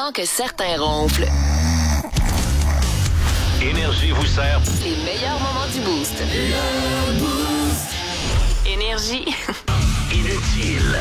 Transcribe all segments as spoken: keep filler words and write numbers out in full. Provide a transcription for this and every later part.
avant que certains ronflent. Énergie vous sert. Les meilleurs moments du Boost. Énergie. Inutile.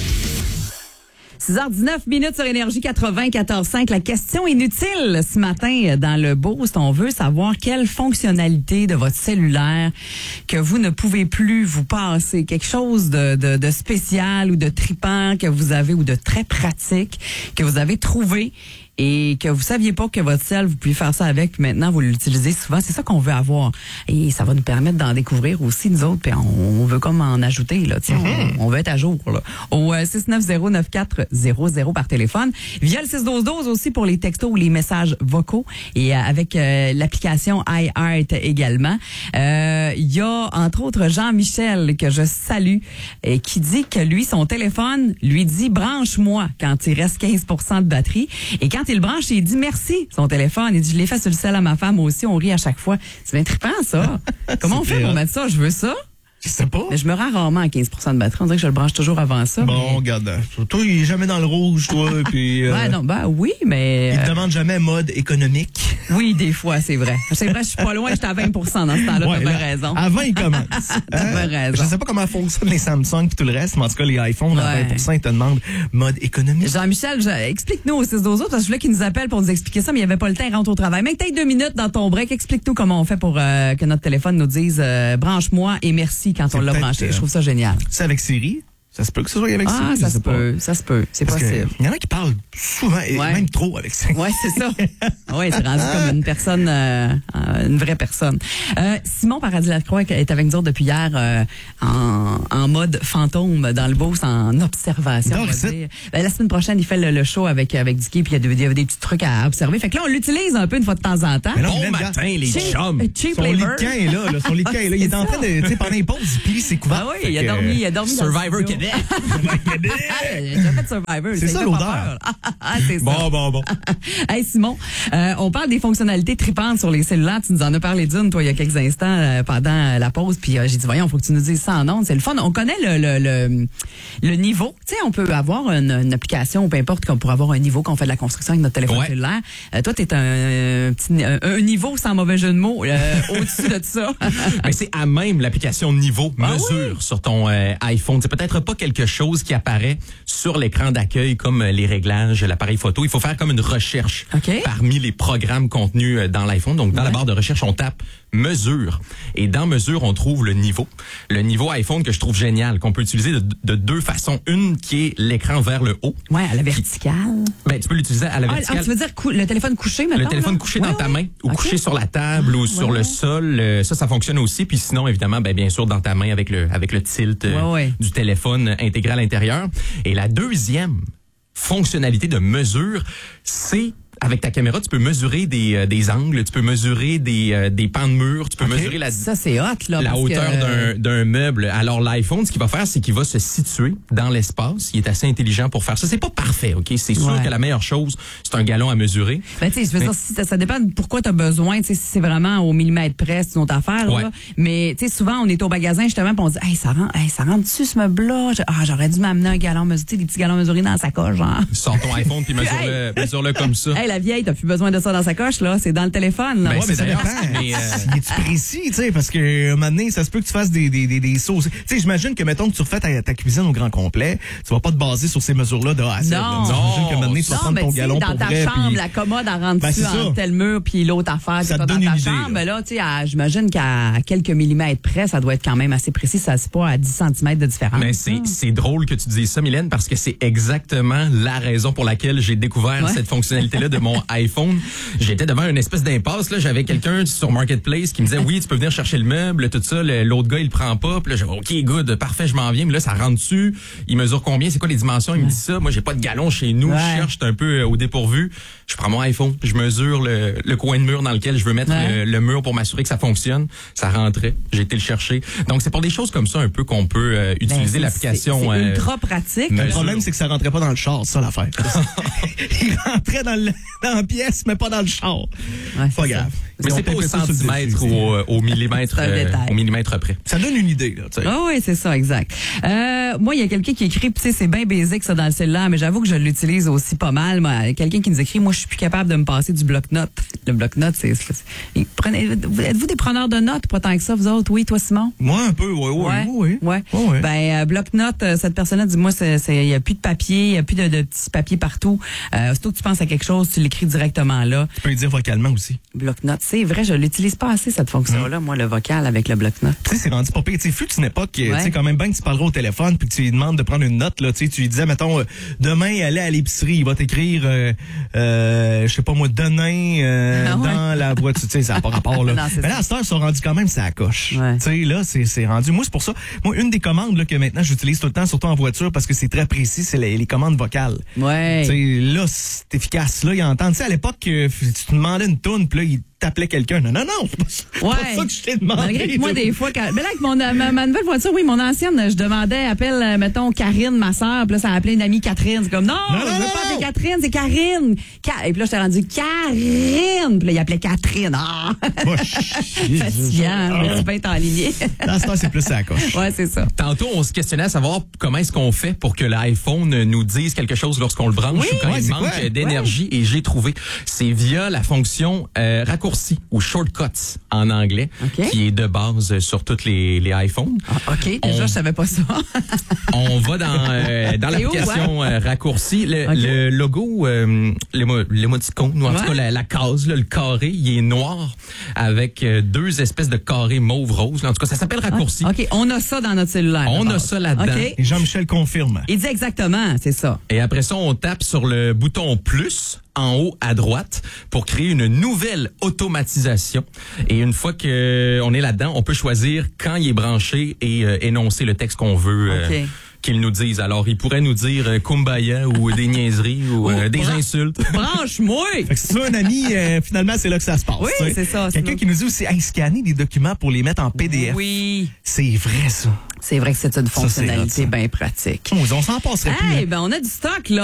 six heures dix-neuf minutes sur Énergie quatre-vingt-quatorze cinq. La question inutile ce matin dans le Boost. On veut savoir quelle fonctionnalité de votre cellulaire que vous ne pouvez plus vous passer. Quelque chose de, de, de spécial ou de trippant que vous avez ou de très pratique que vous avez trouvé et que vous saviez pas que votre cell, vous pouviez faire ça avec, puis maintenant vous l'utilisez souvent. C'est ça qu'on veut avoir. Et ça va nous permettre d'en découvrir aussi, nous autres, puis on, on veut comme en ajouter, là. Mm-hmm. on, on veut être à jour, là. Au euh, six neuf zéro neuf quatre zéro zéro par téléphone. Via le six douze douze aussi pour les textos ou les messages vocaux. Et euh, avec euh, l'application iHeart également. Il euh, y a, entre autres, Jean-Michel, que je salue, et qui dit que lui, son téléphone, lui dit « branche-moi » quand il reste quinze pour cent de batterie. Et quand il le branche, il dit merci, son téléphone. Il dit, je l'ai fait sur le sel à ma femme aussi, on rit à chaque fois. C'est bien trippant, ça. Comment on fait pour mettre ça? Je veux ça. Je sais pas. Mais je me rends rarement à quinze pour cent de batterie. On dirait que je le branche toujours avant ça. Bon, mais... regarde. Toi, il est jamais dans le rouge, toi. Puis, euh, ouais, non, ben oui, mais... Il te demande jamais mode économique. Oui, des fois, c'est vrai. C'est vrai, je suis pas loin, j'étais à vingt pour cent dans ce temps-là. Ouais, t'as bien raison. À vingt, il commence. T'as bien raison. Je sais pas comment fonctionnent les Samsung et tout le reste, mais en tout cas, les iPhones, à ouais. vingt pour cent, ils te demandent mode économique. Jean-Michel, je... explique-nous au six douze autres, parce que je voulais qu'il nous appelle pour nous expliquer ça, mais il n'y avait pas le temps, il rentre au travail. Mais peut-être deux minutes dans ton break, explique-nous comment on fait pour euh, que notre téléphone nous dise euh, branche-moi et merci quand on l'a branché. Je trouve ça génial. C'est avec Siri? Ça se peut que ce soit avec Siri? Ah, ça se peut, ça se peut. C'est possible. Il y en a qui parlent souvent et ouais. même trop avec Siri. Oui, c'est ça. Oui, c'est rendu comme une personne, euh, une vraie personne. Euh, Simon Paradis-Lacroix est avec nous depuis hier euh, en, en mode fantôme dans le Beauce, en observation. On va dire. Ben, la semaine prochaine, il fait le, le show avec, avec Dicky, puis il y, y avait des petits trucs à observer. Fait que là, on l'utilise un peu une fois de temps en temps. Non, bon matin, les cheap, chums. Cheap son lit de camp est là, là. Son lit de camp est là. Il est en train de, tu sais, pendant les pauses, il plie ses couverts. Ah oui, il a dormi, il a dormi. Survivor Québec. J'ai fait Survivor. C'est ça l'odeur. C'est ça. Bon, bon, bon. Hey Simon, euh, on parle des fonctionnalités tripantes sur les cellulaires. Tu nous en as parlé d'une, toi, il y a quelques instants euh, pendant la pause. Puis euh, j'ai dit, voyons, faut que tu nous dises ça en ondes. C'est le fun. On connaît le le, le, le niveau. Tu sais, on peut avoir une, une application, peu importe, qu'on pourrait avoir un niveau quand on fait de la construction avec notre téléphone ouais. cellulaire. Euh, toi, t'es un, un petit un, un niveau, sans mauvais jeu de mots, euh, au-dessus de ça. Mais c'est à même l'application niveau, ah mesure oui? sur ton euh, iPhone. C'est peut-être pas quelque chose qui apparaît sur l'écran d'accueil comme les réglages, l'appareil photo. Il faut faire comme une recherche okay. parmi les programmes contenus dans l'iPhone. Donc, dans ouais. la barre de recherche, on tape mesure. Et dans mesure, on trouve le niveau. Le niveau iPhone que je trouve génial, qu'on peut utiliser de, de deux façons. Une qui est l'écran vers le haut. Ouais, à la verticale. Ben, tu peux l'utiliser à la ah, verticale. Ah, tu veux dire cou- le téléphone couché maintenant? Le téléphone là? couché ouais, dans ouais. ta main ou okay. couché sur la table ah, ou sur ouais. le sol. Euh, ça, ça fonctionne aussi. Puis sinon, évidemment, ben, bien sûr, dans ta main avec le, avec le tilt euh, ouais, ouais. du téléphone intégré à l'intérieur. Et la deuxième fonctionnalité de mesure, c'est avec ta caméra, tu peux mesurer des, euh, des angles, tu peux mesurer des, euh, des pans de mur, tu peux okay. mesurer la, ça, c'est hot, là, la hauteur que... d'un, d'un meuble. Alors, l'iPhone, ce qu'il va faire, c'est qu'il va se situer dans l'espace. Il est assez intelligent pour faire ça. C'est pas parfait, OK? C'est sûr ouais. que la meilleure chose, c'est un galon à mesurer. Ben, tu sais, je veux mais... dire, si ça, ça dépend de pourquoi tu as besoin. Tu sais, si c'est vraiment au millimètre près, c'est une autre affaire, ouais. là. Mais, tu sais, souvent, on est au magasin, justement, puis on se dit, hey, ça rentre, hey, ça rentre dessus, ce meuble-là. Ah, j'aurais dû m'amener un galon mesuré, des petits galons mesurés dans la sacoche, genre. Sors ton iPhone puis mesure-le, hey. mesure-le comme ça. Hey, la vieille, t'as plus besoin de ça dans sa coche, là. C'est dans le téléphone, là. Ben, ouais, mais ça dépend. Mais, euh... Es-tu précis, tu sais, parce que, un moment donné, ça se peut que tu fasses des, des, des, des sauces. Tu sais, j'imagine que, mettons, que tu refais ta, ta cuisine au grand complet, tu vas pas te baser sur ces mesures-là de A à Z. Non. Non. J'imagine qu'un moment donné, tu vas non, prendre ton galon dans pour ta vrai. chambre, Puis... la commode, elle rentre ben, dessus entre tel mur, puis l'autre affaire, ça que t'as te dans donne ta une idée, chambre. là, là tu sais, j'imagine qu'à quelques millimètres près, ça doit être quand même assez précis. Ça, c'est pas à dix centimètres de différence. Mais c'est, c'est drôle que tu dises ça, Mylène, parce que c'est exactement la raison pour laquelle j'ai découvert ouais. cette fonctionnalité-là de mon iPhone. J'étais devant une espèce d'impasse, là. J'avais quelqu'un sur Marketplace qui me disait, oui, tu peux venir chercher le meuble, tout ça. Le, l'autre gars, il le prend pas. Puis là, j'ai OK, good, parfait, je m'en viens. Mais là, ça rentre dessus. Il mesure combien? C'est quoi les dimensions? Il ouais. me dit ça. Moi, j'ai pas de galon chez nous. Ouais. Je cherche, un peu euh, au dépourvu. Je prends mon iPhone. Je mesure le, le coin de mur dans lequel je veux mettre ouais. le, le mur pour m'assurer que ça fonctionne. Ça rentrait. J'ai été le chercher. Donc, c'est pour des choses comme ça un peu qu'on peut euh, utiliser ben, l'application. C'est, c'est euh, ultra pratique. Le problème, c'est que ça rentrait pas dans le char, ça, l'affaire. Il rentrait dans, le, dans la pièce, mais pas dans le char. Ouais, pas c'est grave. Ça. Mais c'est pas au centimètre ou au, au millimètre, euh, au millimètre près. Ça donne une idée, là, tu sais. Ah oui, c'est ça, exact. Euh, moi, il y a quelqu'un qui écrit, tu sais, c'est bien basique, ça, dans le cellulaire, mais j'avoue que je l'utilise aussi pas mal. Moi, quelqu'un qui nous écrit, moi, je suis plus capable de me passer du bloc-notes. Le bloc-notes, c'est, c'est prenez, êtes-vous des preneurs de notes, pas tant que ça, vous autres? Oui, toi, Simon? Moi, un peu, oui, oui, ouais, oui. Ouais. Ouais, ouais. Ben, euh, bloc-notes, euh, cette personne-là dit, moi, c'est, c'est, il y a plus de papier, il y a plus de, de petits papiers partout. Euh, surtout que tu penses à quelque chose, tu l'écris directement là. Tu peux le dire vocalement aussi. Bloc-notes, c'est vrai, je l'utilise pas assez, cette fonction-là, mmh. moi, le vocal avec le bloc-notes. Tu sais, c'est rendu pas pire. Tu sais, fut une époque, ouais. tu sais, quand même bien que tu parleras au téléphone puis que tu lui demandes de prendre une note, là, tu sais, tu lui disais, mettons, euh, demain, aller à l'épicerie, il va t'écrire, euh, euh, je sais pas moi, demain, euh, ah ouais. dans la voiture, tu sais, ça n'a pas rapport, là. Non, mais là, à cette heure, ils sont rendus quand même, ça coche. Ouais. Tu sais, là, c'est, c'est rendu. Moi, c'est pour ça. Moi, une des commandes, là, que maintenant, j'utilise tout le temps, surtout en voiture, parce que c'est très précis, c'est les, les commandes vocales. Ouais. Tu sais, là, c'est efficace. Là, il entend. Tu sais, à l'époque, euh, tu te demandais une toune, puis là, il t'appelait quelqu'un. Non, non, non, c'est pas, ouais. pas ça que je t'ai demandé. Malgré que moi, des fois, quand... mais là, avec mon, ma, ma nouvelle voiture, oui, mon ancienne, je demandais, appelle, mettons, Karine, ma sœur, puis là, ça appelait une amie Catherine. C'est comme, non, non, je veux non, pas appeler Catherine, c'est Karine. Ka... Et puis là, j'étais rendu Karine. Puis là, il appelait Catherine. Ah! Oh, fatigant, mais tu peux être en ligne. Dans ce temps, c'est plus ça la coche. Ouais, c'est ça. Tantôt, on se questionnait à savoir comment est-ce qu'on fait pour que l'iPhone nous dise quelque chose lorsqu'on le branche oui, ou quand ouais, il manque quoi? d'énergie. Ouais. Et j'ai trouvé, c'est via la fonction euh, raccourci ou shortcuts en anglais, okay. qui est de base sur toutes les, les iPhones. Ah, OK, déjà, on, je savais pas ça. on va dans, euh, dans l'application où, ouais? euh, raccourci. Le, okay. le logo, euh, l'émoticône, ou en ouais. tout cas la, la case, là, le carré, il est noir avec euh, deux espèces de carrés mauve-rose. En tout cas, ça s'appelle raccourci. OK, on a ça dans notre cellulaire. On a ça là-dedans. Okay. Et Jean-Michel confirme. Il dit exactement, c'est ça. Et après ça, on tape sur le bouton plus en haut à droite pour créer une nouvelle automatisation. Et une fois que on est là-dedans, on peut choisir quand il est branché et euh, énoncer le texte qu'on veut euh, okay. qu'il nous dise. Alors, il pourrait nous dire euh, kumbaya ou des niaiseries ou euh, des bran- insultes. Branche-moi! Fait que si tu as un ami, euh, finalement, c'est là que ça se passe. Oui, t'sais. c'est ça. Quelqu'un qui nous dit aussi, hey, scanner des documents pour les mettre en P D F. Oui. C'est vrai, ça. C'est vrai que c'est une fonctionnalité bien pratique. On, on s'en passerait hey, plus. Ben, on a du stock, là.